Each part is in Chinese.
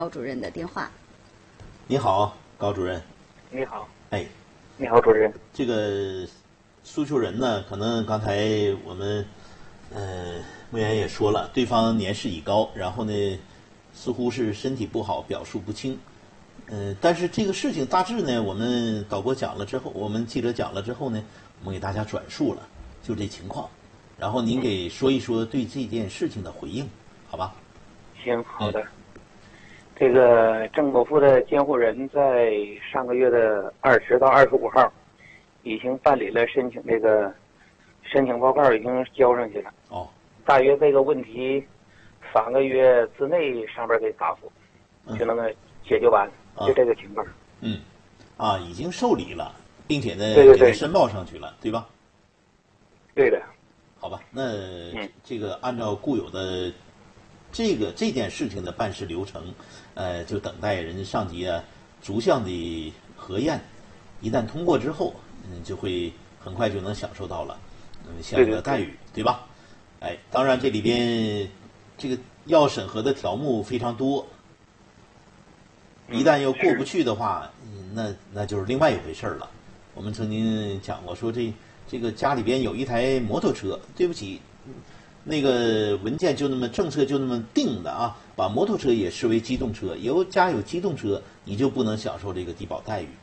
高主任的电话。 你好，高主任。 你好。 哎， 你好，主任。 这个诉求人呢，可能刚才我们牧原也说了，对方年事已高，然后呢，似乎是身体不好，表述不清。但是这个事情大致呢，我们导播讲了之后，我们记者讲了之后呢，我们给大家转述了，就这情况。然后您给说一说对这件事情的回应，好吧？ 行，好的。这个郑某富的监护人在上个月的20到25号，已经办理了申请，这个申请报告已经交上去了。 哦。 大约这个问题3个月之内上边给答复，就能够解决完，就这个情况。 已经受理了，并且呢， 对给他申报上去了，对吧？ 对的。 好吧，那这个按照固有的这件事情的办事流程，就等待人家上级啊逐项的核验，一旦通过之后，就会很快就能享受到了相应的待遇，对吧？哎，当然这里边这个要审核的条目非常多，一旦又过不去的话，那就是另外一回事了。我们曾经讲过，说这个家里边有一台摩托车，对不起，那个文件就那么政策就那么定的啊，把摩托车也视为机动车，家有机动车，你就不能享受这个低保待遇。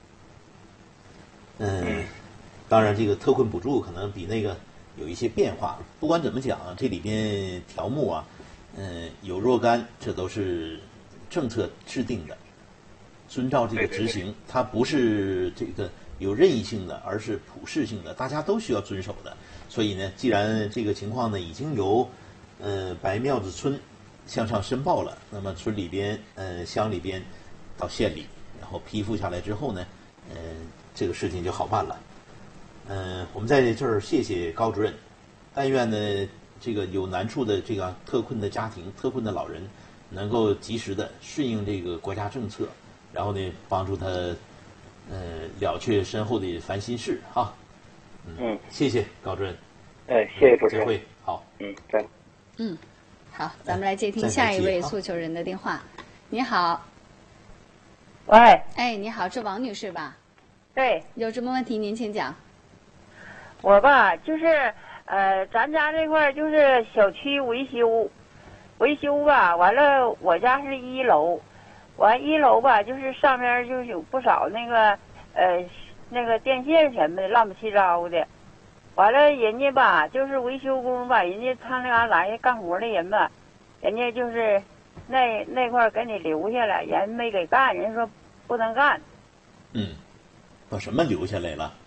当然这个特困补助可能比那个有一些变化。不管怎么讲，这里边条目啊，有若干，这都是政策制定的，遵照这个执行，它不是这个有任意性的，而是普适性的，大家都需要遵守的。所以呢，既然这个情况呢已经由白庙子村向上申报了，那么村里边乡里边到县里，然后批复下来之后呢，这个事情就好办了。我们在这儿谢谢高主任，但愿呢这个有难处的这个特困的家庭、特困的老人，能够及时的顺应这个国家政策，然后呢帮助他了却身后的烦心事哈。谢谢高主任。 谢谢主持人。 再会。好。 再。 好，咱们来接听下一位诉求人的电话。你好。 喂。 哎，你好，是王女士吧？ 对。 有什么问题您请讲。 我吧，就是咱家这块就是小区维修吧，完了我家是1楼，完1楼吧，就是上面就是有不少那个电线什么的乱七八糟的，完了人家吧就是维修工吧，人家他那嘎来干活的人吧，人家就是那块给你留下来，人没给干，人说不能干。 把什么留下来了？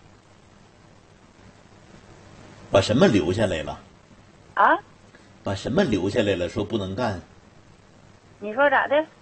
把什么留下来了？ 啊？ 把什么留下来了？说不能干。 你说咋的？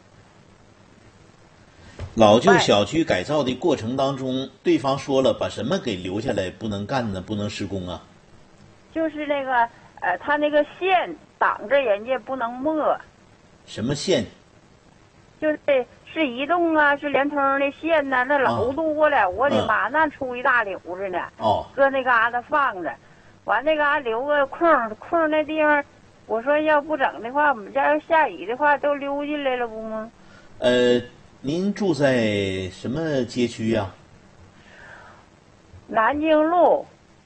老旧小区改造的过程当中，对方说了把什么给留下来不能干呢？不能施工啊？ 就是那个他那个线挡着人家不能摸。 什么线？ 是移动啊，是联通的线呐，那老多了，我的妈，那出一大绺子呢。搁那嘎达放着，完那嘎留个空那地方，我说要不整的话，我们家要下雨的话都溜进来了不吗？ 您住在什么街区呀？ 南京路。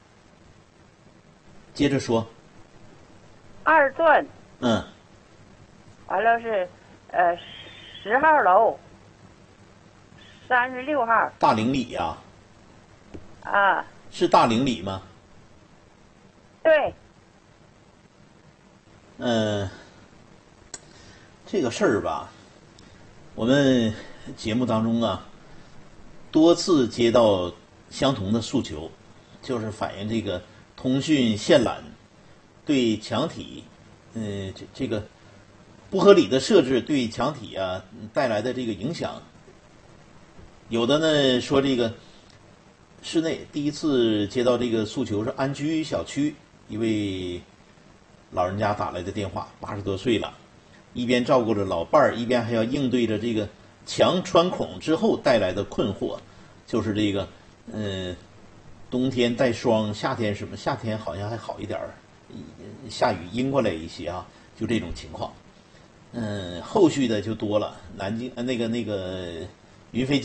接着说。 2段。完了是10号楼，36号。 大岭里呀？是大岭里吗？ 对。 这个事儿吧，我们节目当中啊，多次接到相同的诉求，就是反映这个通讯线缆对墙体，这个不合理的设置对墙体啊带来的这个影响。有的呢说这个室内，第一次接到这个诉求是安居小区一位老人家打来的电话，80多岁了，一边照顾着老伴儿，一边还要应对着这个墙穿孔之后带来的困惑，就是这个冬天带霜，夏天夏天好像还好一点，下雨阴过来一些啊，就这种情况。 后续的就多了，南京云飞机